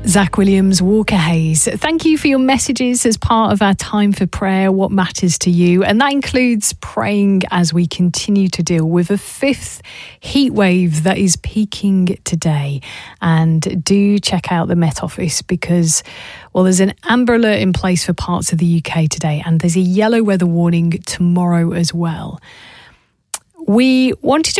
Zach Williams, Walker Hayes. Thank you for your messages as part of our time for prayer, what matters to you. And that includes praying as we continue to deal with a fifth heat wave that is peaking today. And do check out the Met Office because, well, there's an amber alert in place for parts of the UK today, and there's a yellow weather warning tomorrow as well. We wanted to